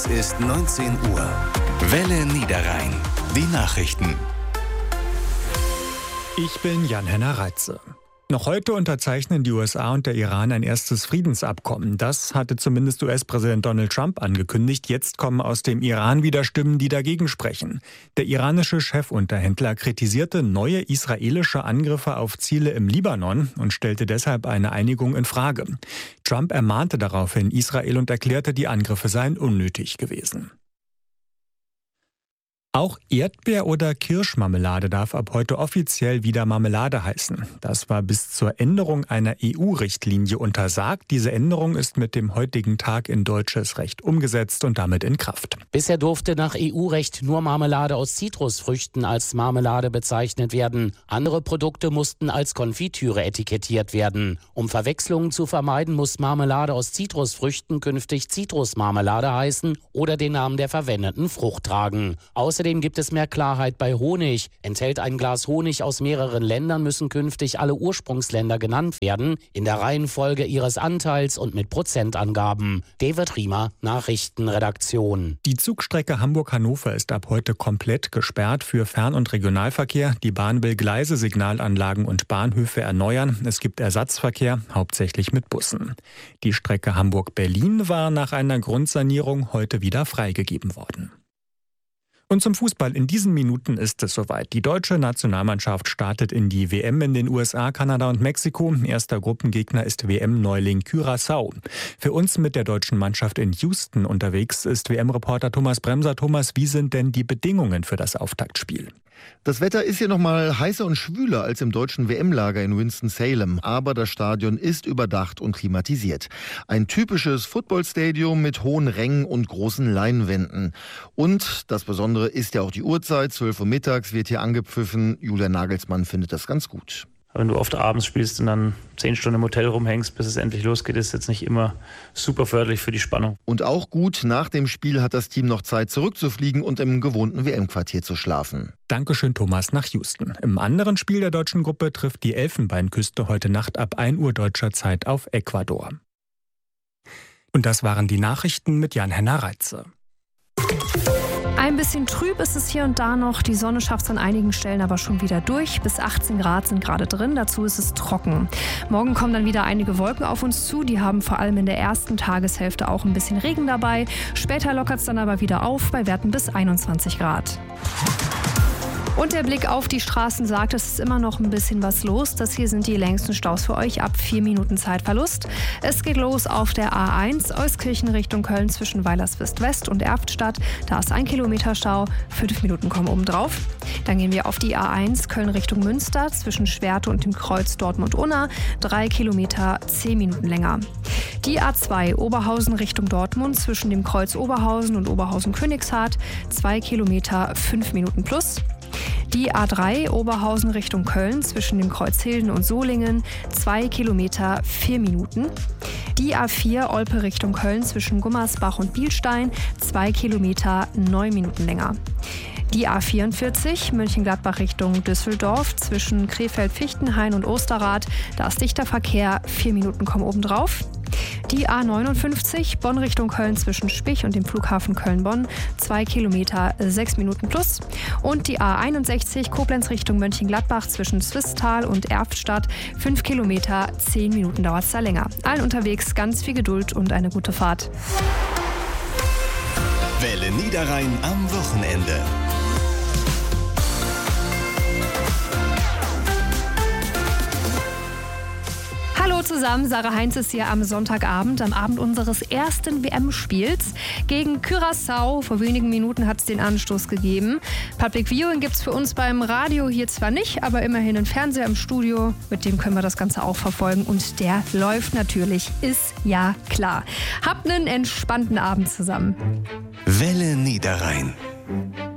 Es ist 19 Uhr. Welle Niederrhein. Die Nachrichten. Ich bin Jan-Henner Reitze. Noch heute unterzeichnen die USA und der Iran ein erstes Friedensabkommen. Das hatte zumindest US-Präsident Donald Trump angekündigt. Jetzt kommen aus dem Iran wieder Stimmen, die dagegen sprechen. Der iranische Chefunterhändler kritisierte neue israelische Angriffe auf Ziele im Libanon und stellte deshalb eine Einigung in Frage. Trump ermahnte daraufhin Israel und erklärte, die Angriffe seien unnötig gewesen. Auch Erdbeer- oder Kirschmarmelade darf ab heute offiziell wieder Marmelade heißen. Das war bis zur Änderung einer EU-Richtlinie untersagt. Diese Änderung ist mit dem heutigen Tag in deutsches Recht umgesetzt und damit in Kraft. Bisher durfte nach EU-Recht nur Marmelade aus Zitrusfrüchten als Marmelade bezeichnet werden. Andere Produkte mussten als Konfitüre etikettiert werden. Um Verwechslungen zu vermeiden, muss Marmelade aus Zitrusfrüchten künftig Zitrusmarmelade heißen oder den Namen der verwendeten Frucht tragen. Außerdem gibt es mehr Klarheit bei Honig. Enthält ein Glas Honig aus mehreren Ländern, müssen künftig alle Ursprungsländer genannt werden, in der Reihenfolge ihres Anteils und mit Prozentangaben. David Riemer, Nachrichtenredaktion. Die Zugstrecke Hamburg-Hannover ist ab heute komplett gesperrt für Fern- und Regionalverkehr. Die Bahn will Gleise, Signalanlagen und Bahnhöfe erneuern. Es gibt Ersatzverkehr, hauptsächlich mit Bussen. Die Strecke Hamburg-Berlin war nach einer Grundsanierung heute wieder freigegeben worden. Und zum Fußball. In diesen Minuten ist es soweit. Die deutsche Nationalmannschaft startet in die WM in den USA, Kanada und Mexiko. Erster Gruppengegner ist WM-Neuling Curaçao. Für uns mit der deutschen Mannschaft in Houston unterwegs ist WM-Reporter Thomas Bremser. Thomas, wie sind denn die Bedingungen für das Auftaktspiel? Das Wetter ist hier noch mal heißer und schwüler als im deutschen WM-Lager in Winston-Salem. Aber das Stadion ist überdacht und klimatisiert. Ein typisches Footballstadium mit hohen Rängen und großen Leinwänden. Und das Besondere ist ja auch die Uhrzeit. 12 Uhr mittags wird hier angepfiffen. Julian Nagelsmann findet das ganz gut. Wenn du oft abends spielst und dann 10 Stunden im Hotel rumhängst, bis es endlich losgeht, ist jetzt nicht immer super förderlich für die Spannung. Und auch gut, nach dem Spiel hat das Team noch Zeit zurückzufliegen und im gewohnten WM-Quartier zu schlafen. Dankeschön, Thomas, nach Houston. Im anderen Spiel der deutschen Gruppe trifft die Elfenbeinküste heute Nacht ab 1 Uhr deutscher Zeit auf Ecuador. Und das waren die Nachrichten mit Jan-Henner Reitze. Ein bisschen trüb ist es hier und da noch. Die Sonne schafft es an einigen Stellen aber schon wieder durch. Bis 18 Grad sind gerade drin. Dazu ist es trocken. Morgen kommen dann wieder einige Wolken auf uns zu. Die haben vor allem in der ersten Tageshälfte auch ein bisschen Regen dabei. Später lockert es dann aber wieder auf bei Werten bis 21 Grad. Und der Blick auf die Straßen sagt, es ist immer noch ein bisschen was los. Das hier sind die längsten Staus für euch ab 4 Minuten Zeitverlust. Es geht los auf der A1 Euskirchen Richtung Köln zwischen Weilerswist West und Erftstadt. Da ist 1 Kilometer Stau, 5 Minuten kommen obendrauf. Dann gehen wir auf die A1 Köln Richtung Münster zwischen Schwerte und dem Kreuz Dortmund-Unna. 3 Kilometer, 10 Minuten länger. Die A2 Oberhausen Richtung Dortmund zwischen dem Kreuz Oberhausen und Oberhausen-Königshardt. 2 Kilometer, 5 Minuten plus. Die A3 Oberhausen Richtung Köln zwischen dem Kreuz Hilden und Solingen, 2 Kilometer, 4 Minuten. Die A4 Olpe Richtung Köln zwischen Gummersbach und Bielstein, 2 Kilometer, 9 Minuten länger. Die A44 Mönchengladbach Richtung Düsseldorf zwischen Krefeld-Fichtenhain und Osterrad, da ist dichter Verkehr, 4 Minuten kommen obendrauf. Die A59 Bonn Richtung Köln zwischen Spich und dem Flughafen Köln-Bonn, 2 Kilometer, 6 Minuten plus. Und die A61 Koblenz Richtung Mönchengladbach zwischen Swisttal und Erftstadt, 5 Kilometer, 10 Minuten dauert es da länger. Allen unterwegs ganz viel Geduld und eine gute Fahrt. Welle Niederrhein am Wochenende. Hallo zusammen, Sarah Heinz ist hier am Sonntagabend, am Abend unseres ersten WM-Spiels gegen Curaçao. Vor wenigen Minuten hat es den Anstoß gegeben. Public Viewing gibt es für uns beim Radio hier zwar nicht, aber immerhin einen Fernseher im Studio. Mit dem können wir das Ganze auch verfolgen und der läuft natürlich, ist ja klar. Habt einen entspannten Abend zusammen. Welle Niederrhein.